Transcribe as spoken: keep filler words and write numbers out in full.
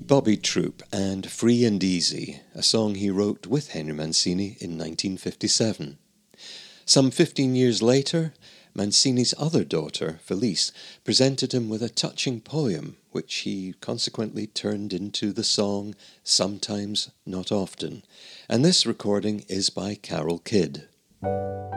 Bobby Troop and Free and Easy, a song he wrote with Henry Mancini in nineteen fifty-seven. Some fifteen years later, Mancini's other daughter, Felice, presented him with a touching poem, which he consequently turned into the song Sometimes Not Often, and this recording is by Carol Kidd.